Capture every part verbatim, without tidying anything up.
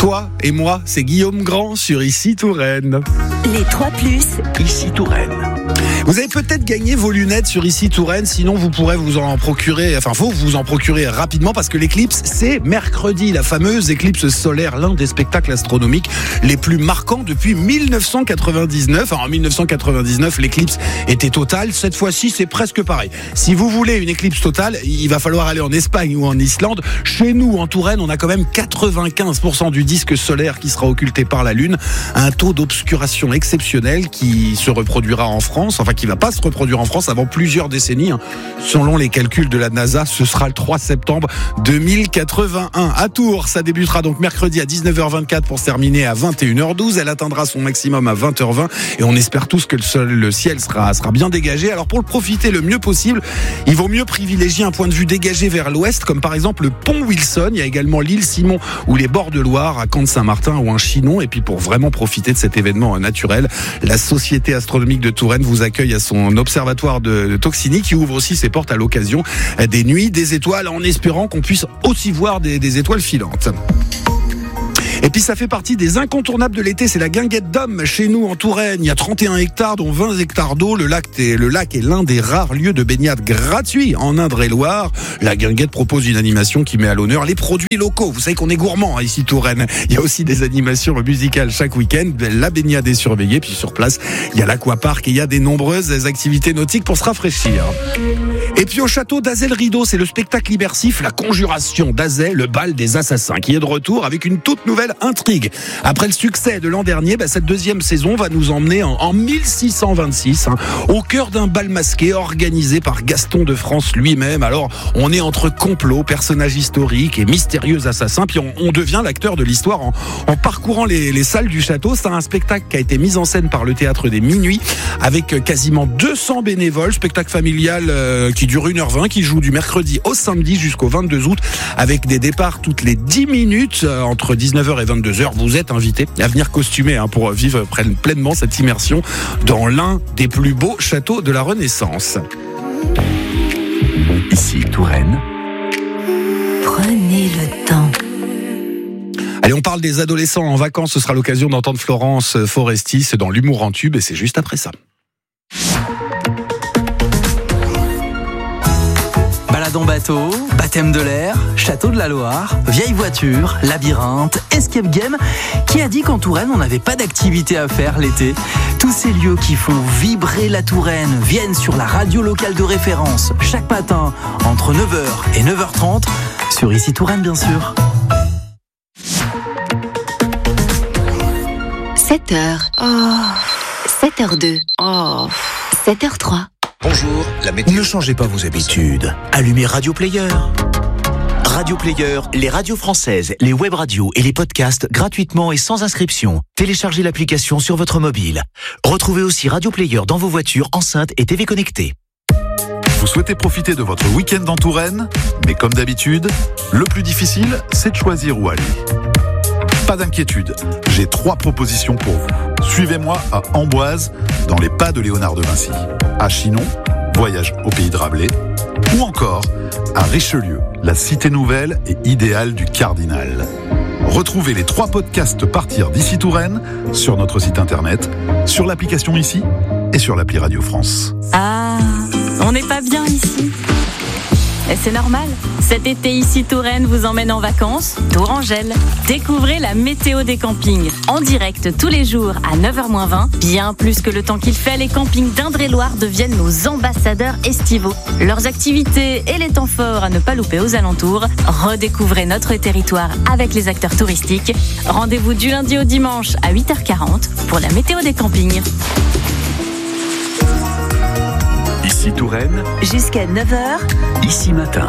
Toi et moi, c'est Guillaume Grand sur Ici Touraine. Les trois plus. Ici Touraine. Vous avez peut-être gagné vos lunettes sur Ici Touraine, sinon vous pourrez vous en procurer, enfin faut vous en procurer rapidement parce que l'éclipse c'est mercredi, la fameuse éclipse solaire, l'un des spectacles astronomiques les plus marquants depuis dix-neuf cent quatre-vingt-dix-neuf. Alors, en dix-neuf cent quatre-vingt-dix-neuf, l'éclipse était totale, cette fois-ci c'est presque pareil. Si vous voulez une éclipse totale, il va falloir aller en Espagne ou en Islande. Chez nous, en Touraine, on a quand même quatre-vingt-quinze pour cent du disque solaire qui sera occulté par la Lune, un taux d'obscuration exceptionnel qui se reproduira en France, enfin qui va pas se reproduire en France avant plusieurs décennies. Selon les calculs de la NASA, ce sera le trois septembre deux mille quatre-vingt-un. À Tours, ça débutera donc mercredi à dix-neuf heures vingt-quatre pour se terminer à vingt et une heures douze. Elle atteindra son maximum à vingt heures vingt et on espère tous que le, sol, le ciel sera, sera bien dégagé. Alors pour le profiter le mieux possible, il vaut mieux privilégier un point de vue dégagé vers l'ouest, comme par exemple le pont Wilson. Il y a également l'île Simon ou les bords de Loire à Camp-de-Saint-Martin ou un Chinon. Et puis pour vraiment profiter de cet événement naturel, la Société astronomique de Touraine vous accueille à son observatoire de Toxigny qui ouvre aussi ses portes à l'occasion des nuits des étoiles en espérant qu'on puisse aussi voir des, des étoiles filantes. Et puis ça fait partie des incontournables de l'été, c'est la guinguette d'Homme chez nous en Touraine. Il y a trente et un hectares dont vingt hectares d'eau. Le lac est, le lac est l'un des rares lieux de baignade gratuits en Indre-et-Loire. La guinguette propose une animation qui met à l'honneur les produits locaux. Vous savez qu'on est gourmand ici Touraine. Il y a aussi des animations musicales chaque week-end. La baignade est surveillée. Puis sur place, il y a l'aquapark et il y a des nombreuses activités nautiques pour se rafraîchir. Et puis au château d'Azel-Rideau, c'est le spectacle immersif La Conjuration d'Azel, le bal des assassins, qui est de retour avec une toute nouvelle intrigue. Après le succès de l'an dernier, bah, cette deuxième saison va nous emmener en, en mille six cent vingt-six, hein, au cœur d'un bal masqué organisé par Gaston de France lui-même. Alors, on est entre complots, personnages historiques et mystérieux assassins, puis on, on devient l'acteur de l'histoire en, en parcourant les, les salles du château. C'est un spectacle qui a été mis en scène par le Théâtre des Minuits, avec quasiment deux cents bénévoles, spectacle familial euh, qui dure une heure vingt, qui joue du mercredi au samedi jusqu'au vingt-deux août, avec des départs toutes les dix minutes, euh, entre dix-neuf heures et vingt-deux heures. Vous êtes invités à venir costumer hein, pour vivre pleinement cette immersion dans l'un des plus beaux châteaux de la Renaissance. Ici Touraine. Prenez le temps. Allez, on parle des adolescents en vacances. Ce sera l'occasion d'entendre Florence Foresti. C'est dans l'humour en tube et c'est juste après ça. Balade en bateau, baptême de l'air, château de la Loire, vieille voiture, labyrinthe, escape game. Qui a dit qu'en Touraine on n'avait pas d'activité à faire l'été? Tous ces lieux qui font vibrer la Touraine viennent sur la radio locale de référence chaque matin entre neuf heures et neuf heures trente sur Ici Touraine bien sûr. sept heures. Oh. sept heures deux. Oh. sept heures trois. Bonjour, la météo. Ne changez pas vos habitudes. Allumez Radio Player. Radio Player, les radios françaises, les web radios et les podcasts gratuitement et sans inscription. Téléchargez l'application sur votre mobile. Retrouvez aussi Radio Player dans vos voitures, enceintes et T V connectées. Vous souhaitez profiter de votre week-end en Touraine, mais comme d'habitude, le plus difficile, c'est de choisir où aller. Pas d'inquiétude, j'ai trois propositions pour vous. Suivez-moi à Amboise, dans les pas de Léonard de Vinci. À Chinon, voyage au pays de Rabelais. Ou encore à Richelieu, la cité nouvelle et idéale du Cardinal. Retrouvez les trois podcasts Partir d'Ici Touraine sur notre site internet, sur l'application Ici et sur l'appli Radio France. Ah, on n'est pas bien ici. Et c'est normal. Cet été, Ici Touraine vous emmène en vacances, Tourangelle. Découvrez la météo des campings. En direct tous les jours à neuf heures moins vingt. Bien plus que le temps qu'il fait, les campings d'Indre-et-Loire deviennent nos ambassadeurs estivaux. Leurs activités et les temps forts à ne pas louper aux alentours. Redécouvrez notre territoire avec les acteurs touristiques. Rendez-vous du lundi au dimanche à huit heures quarante pour la météo des campings. Ici Touraine. Jusqu'à neuf heures. Ici Matin.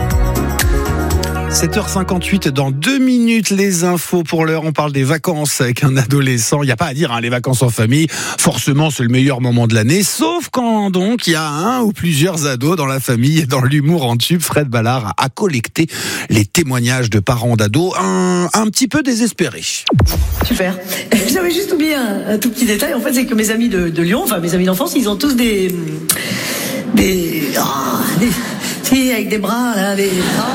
sept heures cinquante-huit, dans deux minutes, les infos pour l'heure. On parle des vacances avec un adolescent. Il n'y a pas à dire, hein, les vacances en famille, forcément, c'est le meilleur moment de l'année. Sauf quand, donc, il y a un ou plusieurs ados dans la famille et dans l'humour en tube. Fred Ballard a collecté les témoignages de parents d'ados, un, un petit peu désespérés. Super. J'avais juste oublié un, un tout petit détail. En fait, c'est que mes amis de, de Lyon, enfin, mes amis d'enfance, ils ont tous des, des, oh, des, si, avec des bras, là, des, oh.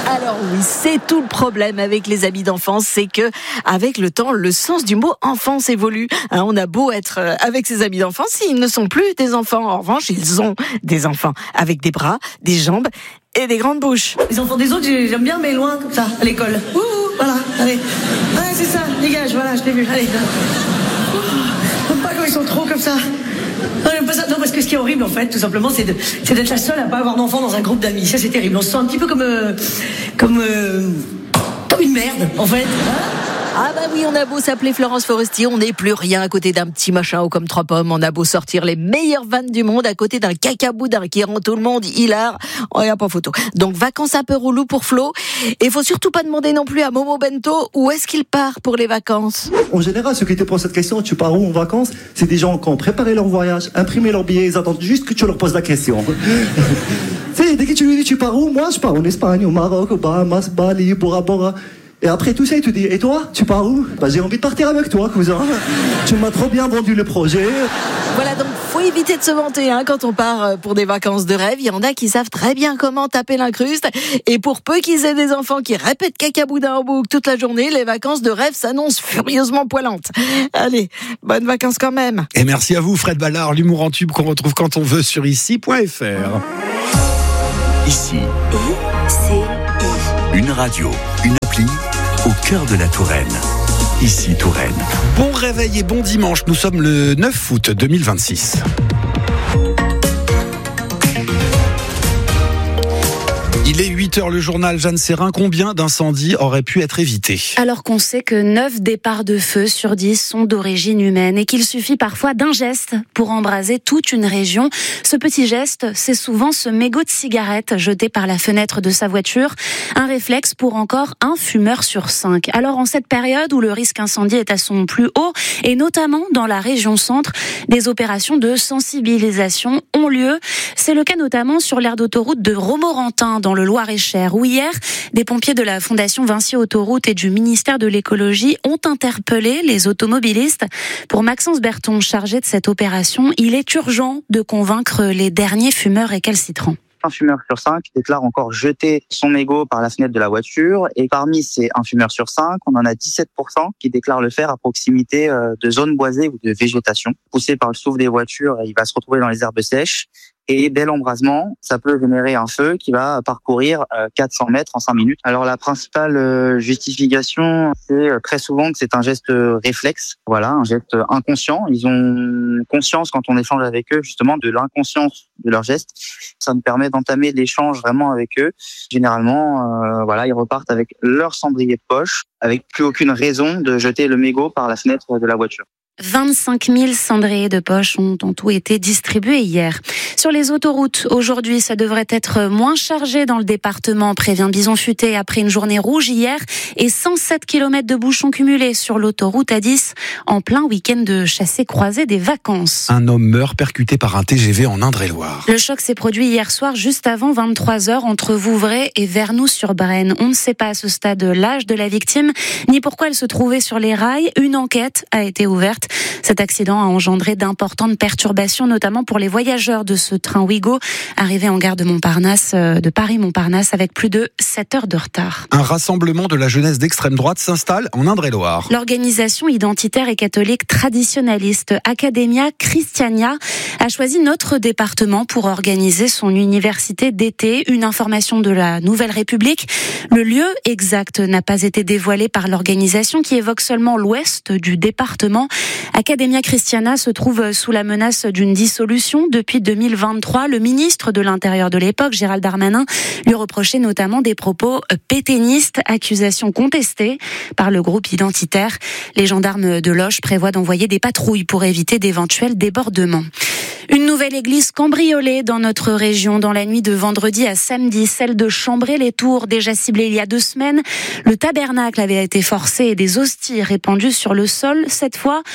Alors oui, c'est tout le problème avec les amis d'enfance, c'est que avec le temps, le sens du mot enfance évolue. Hein, on a beau être avec ses amis d'enfance, ils ne sont plus des enfants. En revanche, ils ont des enfants avec des bras, des jambes et des grandes bouches. Les enfants des autres, j'aime bien, mais loin, comme ça, à l'école. Ouh, voilà, allez. Ouais, c'est ça, dégage, voilà, je t'ai vu, allez. J'aime pas quand ils sont trop comme ça. Non, j'aime pas ça. Non, parce que ce qui est horrible, en fait, tout simplement, c'est, de, c'est d'être la seule à pas avoir d'enfant dans un groupe d'amis. Ça, c'est terrible. On se sent un petit peu comme... Euh, comme... Euh, comme une merde, en fait. Ah bah oui, on a beau s'appeler Florence Foresti, on n'est plus rien à côté d'un petit machin haut comme trois pommes. On a beau sortir les meilleures vannes du monde à côté d'un cacaboudin qui rend tout le monde hilar. Oh, y a pas photo. Donc vacances un peu relou pour Flo. Et faut surtout pas demander non plus à Momo Bento où est-ce qu'il part pour les vacances. En général, ceux qui te posent cette question, tu pars où en vacances? C'est des gens qui ont préparé leur voyage, imprimé leur billet, ils attendent juste que tu leur poses la question. C'est dès que tu lui dis tu pars où? Moi, je pars en Espagne, au Maroc, au Bahamas, Bali, Bora Bora. Et après tout ça, il te dit, et toi, tu pars où? Bah, j'ai envie de partir avec toi, cousin. Tu m'as trop bien vendu le projet. Voilà, donc faut éviter de se vanter hein, quand on part pour des vacances de rêve. Il y en a qui savent très bien comment taper l'incruste. Et pour peu qu'ils aient des enfants qui répètent cacaboudin en boucle toute la journée, les vacances de rêve s'annoncent furieusement poilantes. Allez, bonnes vacances quand même. Et merci à vous, Fred Ballard, l'humour en tube qu'on retrouve quand on veut sur ici point f r. Ici, I-C-I. une radio, une appli au cœur de la Touraine. Ici Touraine. Bon réveil et bon dimanche, nous sommes le neuf août deux mille vingt-six. Il est huit heures, le journal Jeanne Serrin. Combien d'incendies auraient pu être évités? Alors qu'on sait que neuf départs de feu sur dix sont d'origine humaine et qu'il suffit parfois d'un geste pour embraser toute une région. Ce petit geste, c'est souvent ce mégot de cigarette jeté par la fenêtre de sa voiture. Un réflexe pour encore un fumeur sur cinq. Alors en cette période où le risque incendie est à son plus haut, et notamment dans la région centre, des opérations de sensibilisation ont lieu. C'est le cas notamment sur l'aire d'autoroute de Romorantin dans le Loir-et-Cher, où hier, des pompiers de la Fondation Vinci Autoroute et du ministère de l'écologie ont interpellé les automobilistes. Pour Maxence Berton, chargé de cette opération, il est urgent de convaincre les derniers fumeurs récalcitrants. Un fumeur sur cinq déclare encore jeter son mégot par la fenêtre de la voiture. Et parmi ces un fumeur sur cinq, on en a dix-sept pour cent qui déclarent le faire à proximité de zones boisées ou de végétation. Poussé par le souffle des voitures, il va se retrouver dans les herbes sèches. Et dès l'embrasement, ça peut générer un feu qui va parcourir quatre cents mètres en cinq minutes. Alors la principale justification, c'est très souvent que c'est un geste réflexe, voilà, un geste inconscient. Ils ont conscience quand on échange avec eux justement de l'inconscience de leur geste. Ça nous permet d'entamer l'échange vraiment avec eux. Généralement, euh, voilà, ils repartent avec leur cendrier de poche, avec plus aucune raison de jeter le mégot par la fenêtre de la voiture. vingt-cinq mille cendriers de poche ont en tout été distribués hier. Sur les autoroutes, aujourd'hui, ça devrait être moins chargé dans le département, prévient Bison Futé après une journée rouge hier et cent sept kilomètres de bouchons cumulés sur l'autoroute A dix en plein week-end de chassé-croisé des vacances. Un homme meurt percuté par un T G V en Indre-et-Loire. Le choc s'est produit hier soir juste avant vingt-trois heures entre Vouvray et Vernoux-sur-Brenne. On ne sait pas à ce stade l'âge de la victime ni pourquoi elle se trouvait sur les rails. Une enquête a été ouverte. Cet accident a engendré d'importantes perturbations, notamment pour les voyageurs de ce train Ouigo, arrivé en gare de Montparnasse, de Paris-Montparnasse, avec plus de sept heures de retard. Un rassemblement de la jeunesse d'extrême droite s'installe en Indre-et-Loire. L'organisation identitaire et catholique traditionnaliste Academia Christiania a choisi notre département pour organiser son université d'été. Une information de la Nouvelle République. Le lieu exact n'a pas été dévoilé par l'organisation qui évoque seulement l'ouest du département. Academia Christiana se trouve sous la menace d'une dissolution depuis deux mille vingt-trois. Le ministre de l'Intérieur de l'époque, Gérald Darmanin, lui reprochait notamment des propos pétainistes, accusation contestée par le groupe identitaire. Les gendarmes de Loches prévoient d'envoyer des patrouilles pour éviter d'éventuels débordements. Une nouvelle église cambriolée dans notre région dans la nuit de vendredi à samedi, celle de Chambray-les-Tours, déjà ciblée il y a deux semaines. Le tabernacle avait été forcé et des hosties répandues sur le sol. Cette fois,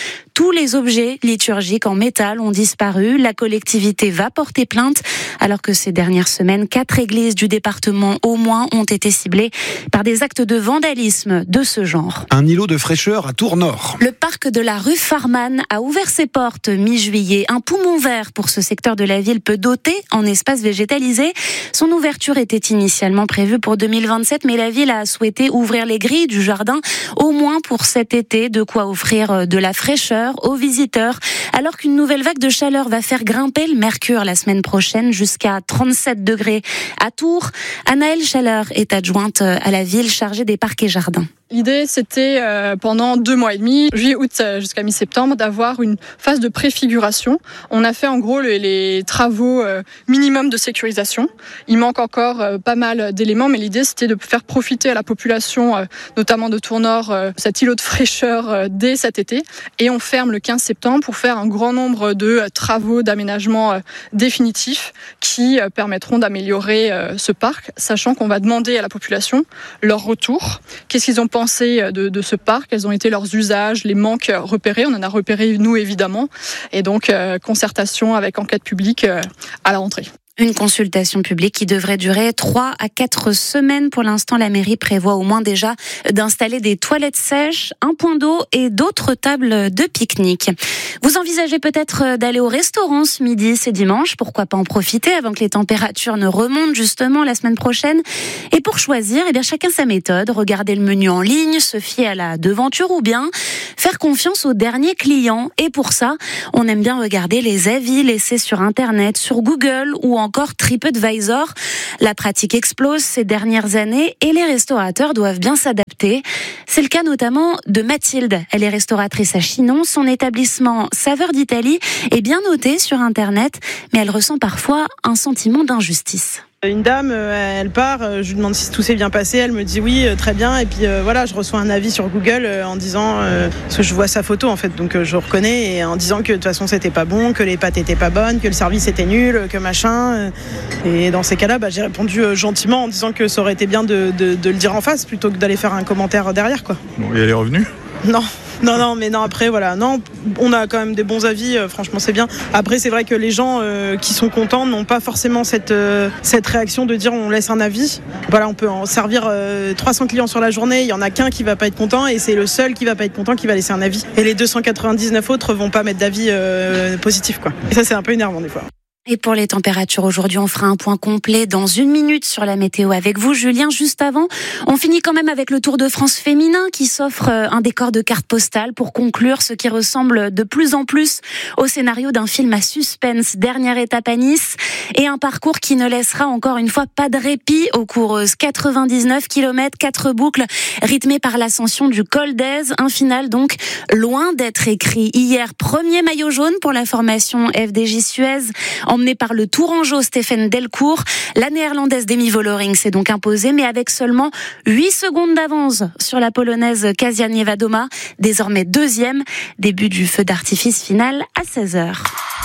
Tous les objets liturgiques en métal ont disparu. La collectivité va porter plainte alors que ces dernières semaines, quatre églises du département au moins ont été ciblées par des actes de vandalisme de ce genre. Un îlot de fraîcheur à Tours-Nord. Le parc de la rue Farman a ouvert ses portes mi-juillet. Un poumon vert pour ce secteur de la ville peu doté en espace végétalisé. Son ouverture était initialement prévue pour deux mille vingt-sept, mais la ville a souhaité ouvrir les grilles du jardin au moins pour cet été, de quoi offrir de la fraîcheur aux visiteurs. Alors qu'une nouvelle vague de chaleur va faire grimper le mercure la semaine prochaine jusqu'à trente-sept degrés. À Tours, Anaëlle Chaleur est adjointe à la ville chargée des parcs et jardins. L'idée, c'était euh, pendant deux mois et demi, juillet, août jusqu'à mi-septembre, d'avoir une phase de préfiguration. On a fait en gros les, les travaux euh, minimum de sécurisation. Il manque encore euh, pas mal d'éléments, mais l'idée, c'était de faire profiter à la population, euh, notamment de Tours-Nord, euh, cet îlot de fraîcheur euh, dès cet été. Et on ferme le quinze septembre pour faire un grand nombre de euh, travaux d'aménagement euh, définitifs qui euh, permettront d'améliorer euh, ce parc, sachant qu'on va demander à la population leur retour. Qu'est-ce qu'ils ont pensé De, de ce parc, quels ont été leurs usages, les manques repérés. On en a repéré, nous, évidemment. Et donc, euh, concertation avec enquête publique euh, à la rentrée. Une consultation publique qui devrait durer trois à quatre semaines. Pour l'instant, la mairie prévoit au moins déjà d'installer des toilettes sèches, un point d'eau et d'autres tables de pique-nique. Vous envisagez peut-être d'aller au restaurant ce midi, c'est dimanche. Pourquoi pas en profiter avant que les températures ne remontent justement la semaine prochaine. Et pour choisir, eh bien, chacun sa méthode. Regarder le menu en ligne, se fier à la devanture ou bien faire confiance aux derniers clients. Et pour ça, on aime bien regarder les avis laissés sur Internet, sur Google ou en encore TripAdvisor. La pratique explose ces dernières années et les restaurateurs doivent bien s'adapter. C'est le cas notamment de Mathilde. Elle est restauratrice à Chinon. Son établissement Saveurs d'Italie est bien noté sur Internet, mais elle ressent parfois un sentiment d'injustice. Une dame, elle part, je lui demande si tout s'est bien passé, elle me dit oui, très bien, et puis euh, voilà, je reçois un avis sur Google euh, en disant, euh, parce que je vois sa photo en fait, donc euh, je reconnais, et en disant que de toute façon c'était pas bon, que les pâtes étaient pas bonnes, que le service était nul, que machin, euh, et dans ces cas-là, bah, j'ai répondu euh, gentiment en disant que ça aurait été bien de, de, de le dire en face plutôt que d'aller faire un commentaire derrière, quoi. Bon, et elle est revenue ? Non. Non, non, mais non, après, voilà, non, on a quand même des bons avis, euh, franchement, c'est bien. Après, c'est vrai que les gens euh, qui sont contents n'ont pas forcément cette, euh, cette réaction de dire on laisse un avis. Voilà, on peut en servir euh, trois cents clients sur la journée, il y en a qu'un qui va pas être content et c'est le seul qui va pas être content qui va laisser un avis. Et les deux cent quatre-vingt-dix-neuf autres vont pas mettre d'avis euh, positif, quoi. Et ça, c'est un peu énervant des fois. Et pour les températures aujourd'hui, on fera un point complet dans une minute sur la météo avec vous, Julien. Juste avant, on finit quand même avec le Tour de France féminin qui s'offre un décor de carte postale pour conclure ce qui ressemble de plus en plus au scénario d'un film à suspense. Dernière étape à Nice et un parcours qui ne laissera encore une fois pas de répit aux coureuses. quatre-vingt-dix-neuf kilomètres, quatre boucles rythmées par l'ascension du Col d'Èze. Un final donc loin d'être écrit. Hier, premier maillot jaune pour la formation F D J Suez. Emmenée par le Tourangeau Stéphane Delcourt, la néerlandaise Demi Vollering s'est donc imposée, mais avec seulement huit secondes d'avance sur la polonaise Kasia Niewiadoma, désormais deuxième. Début du feu d'artifice final à seize heures.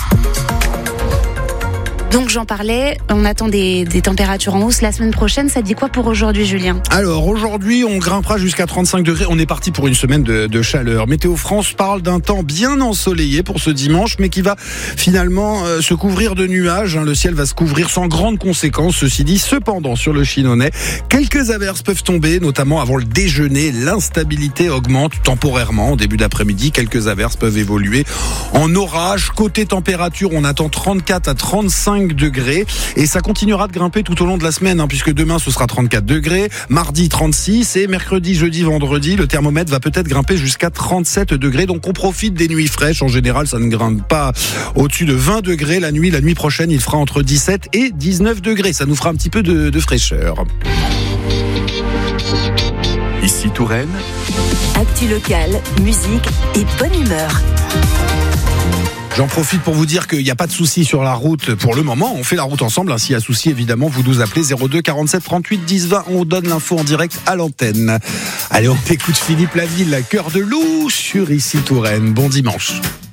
Donc j'en parlais, on attend des, des températures en hausse la semaine prochaine. Ça dit quoi pour aujourd'hui, Julien ? Alors aujourd'hui, on grimpera jusqu'à trente-cinq degrés. On est parti pour une semaine de, de chaleur. Météo France parle d'un temps bien ensoleillé pour ce dimanche, mais qui va finalement euh, se couvrir de nuages. Le ciel va se couvrir sans grandes conséquences. Ceci dit, cependant, sur le Chinonnais, quelques averses peuvent tomber, notamment avant le déjeuner. L'instabilité augmente temporairement. En début d'après-midi, quelques averses peuvent évoluer en orage. Côté température, on attend trente-quatre à trente-cinq degrés et ça continuera de grimper tout au long de la semaine hein, puisque demain ce sera trente-quatre degrés, mardi trente-six et mercredi, jeudi, vendredi le thermomètre va peut-être grimper jusqu'à trente-sept degrés. Donc on profite des nuits fraîches. En général ça ne grimpe pas au-dessus de vingt degrés la nuit. La nuit prochaine il fera entre dix-sept et dix-neuf degrés. Ça nous fera un petit peu de, de fraîcheur. Ici Touraine. Actu locale, musique et bonne humeur. J'en profite pour vous dire qu'il n'y a pas de souci sur la route pour le moment. On fait la route ensemble. S'il y a souci, évidemment, vous nous appelez zéro deux quarante-sept trente-huit dix vingt. On donne l'info en direct à l'antenne. Allez, on écoute Philippe Laville, Cœur de loup sur Ici Touraine. Bon dimanche.